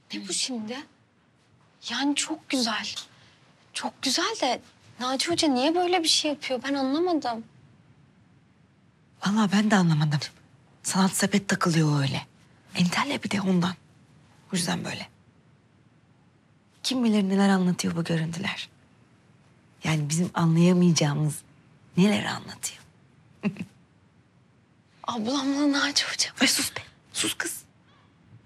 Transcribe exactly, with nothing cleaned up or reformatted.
Ne bu şimdi? Yani çok güzel. Çok güzel de Naci Hoca niye böyle bir şey yapıyor? Ben anlamadım. Vallahi ben de anlamadım. Sanat sepet takılıyor öyle. Entel ya bir de ondan. O yüzden böyle. Kim bilir neler anlatıyor bu görüntüler. Yani bizim anlayamayacağımız neler anlatıyor. Ablamla Naci Hoca. Ay sus be. Sus kız.